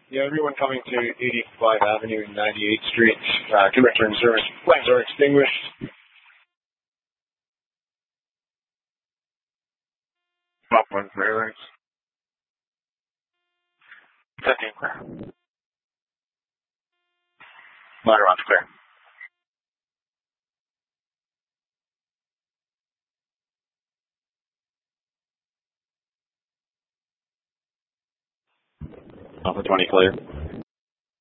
Yeah, everyone coming to 85 Avenue and 98th Street, conductor and service lights are extinguished. Top one clear lights. 15 clear. Ladder one's clear. Alpha 20 clear.